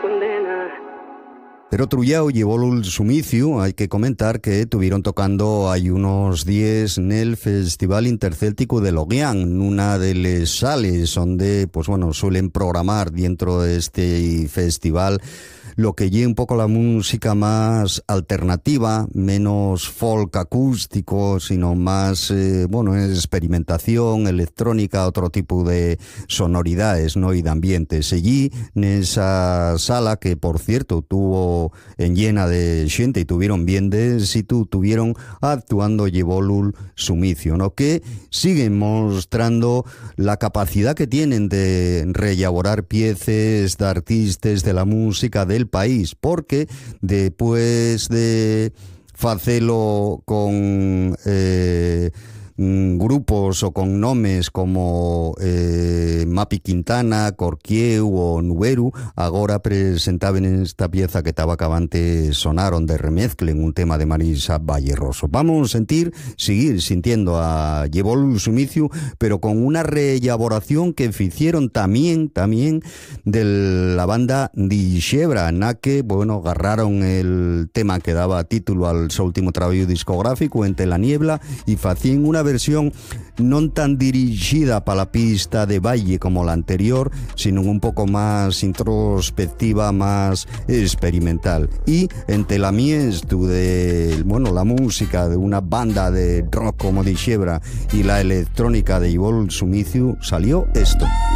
condena. Pero Trullao llevó el sumicio, hay que comentar que estuvieron tocando hay unos días en el Festival Intercéltico de Loguián, una de las sales donde, pues bueno, suelen programar dentro de este festival lo que lleva un poco la música más alternativa, menos folk acústico, sino más, experimentación, electrónica, otro tipo de sonoridades, ¿no? Y de ambientes. Allí, en esa sala, que por cierto tuvo en llena de gente y tuvieron bien de éxito, tuvieron actuando Llevolul Sumicio, ¿no? Que siguen mostrando la capacidad que tienen de reelaborar piezas de artistas de la música del país, porque después de facelo con grupos o con nombres como Mapi Quintana, Corquieu o Nuberu, ahora presentaban esta pieza que estaba acabante sonaron de remezcle en un tema de Marisa Valleroso. Vamos a seguir sintiendo a Llevolul Sumicio, pero con una reelaboración que hicieron también de la banda Dixebra, na que, bueno, agarraron el tema que daba título al su último trabajo discográfico, Entre la niebla, y hacían una versión no tan dirigida para la pista de baile como la anterior, sino un poco más introspectiva, más experimental. Y entre la miestu de, la música de una banda de rock como Dixebra y la electrónica de Llevolul Sumicio salió esto.